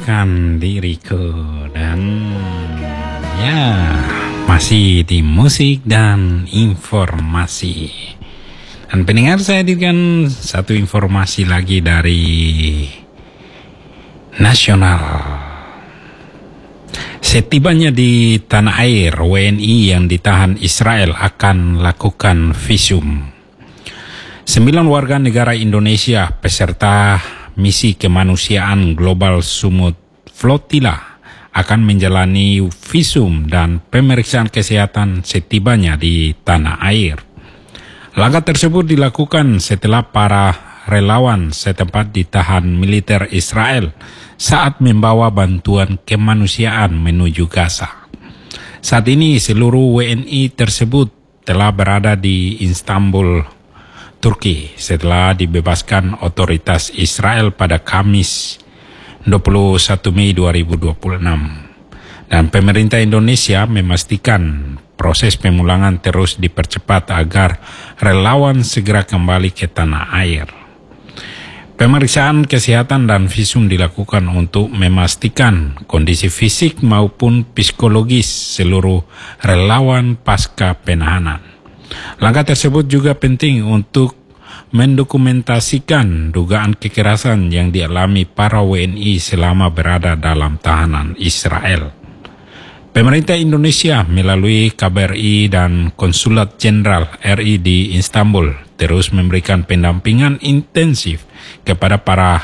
menyerahkan diriku. Dan ya, masih di musik dan informasi. Dan pendengar, saya hadirkan satu informasi lagi dari nasional. Setibanya di tanah air, WNI yang ditahan Israel akan lakukan visum. 9 warga negara Indonesia peserta misi kemanusiaan Global Sumut Flotilla akan menjalani visum dan pemeriksaan kesehatan setibanya di tanah air. Langkah tersebut dilakukan setelah para relawan setempat ditahan militer Israel saat membawa bantuan kemanusiaan menuju Gaza. Saat ini seluruh WNI tersebut telah berada di Istanbul, Turki setelah dibebaskan otoritas Israel pada Kamis 21 Mei 2026. Dan pemerintah Indonesia memastikan proses pemulangan terus dipercepat agar relawan segera kembali ke tanah air. Pemeriksaan kesehatan dan visum dilakukan untuk memastikan kondisi fisik maupun psikologis seluruh relawan pasca penahanan. Langkah tersebut juga penting untuk mendokumentasikan dugaan kekerasan yang dialami para WNI selama berada dalam tahanan Israel. Pemerintah Indonesia melalui KBRI dan Konsulat Jenderal RI di Istanbul terus memberikan pendampingan intensif kepada para